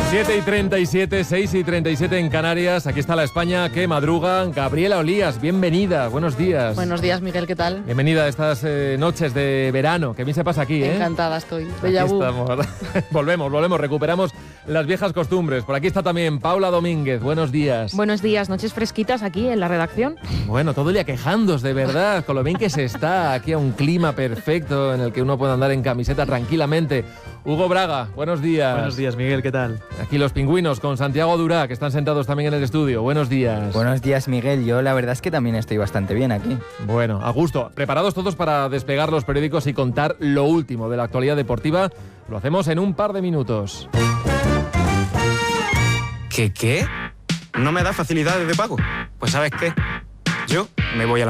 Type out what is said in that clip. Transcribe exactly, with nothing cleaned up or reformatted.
siete y treinta y siete, seis y treinta y siete en Canarias. Aquí está la España que madruga. Gabriela Olías, bienvenida. Buenos días. Buenos días, Miguel, ¿qué tal? Bienvenida a estas eh, noches de verano. Que bien se pasa aquí, ¿eh? Encantada estoy. Aquí estamos. volvemos, volvemos. Recuperamos las viejas costumbres. Por aquí está también Paula Domínguez. Buenos días. Buenos días. Noches fresquitas aquí en la redacción. Bueno, todo el día quejándose, de verdad. Con lo bien que se está. Aquí a un clima perfecto en el que uno puede andar en camiseta tranquilamente. Hugo Braga, buenos días. Buenos días, Miguel, ¿qué tal? Aquí los pingüinos con Santiago Durá, que están sentados también en el estudio. Buenos días. Buenos días, Miguel. Yo la verdad es que también estoy bastante bien aquí. Bueno, a gusto. Preparados todos para desplegar los periódicos y contar lo último de la actualidad deportiva. Lo hacemos en un par de minutos. ¿Qué qué? ¿No me da facilidades de pago? Pues ¿sabes qué? Yo me voy a la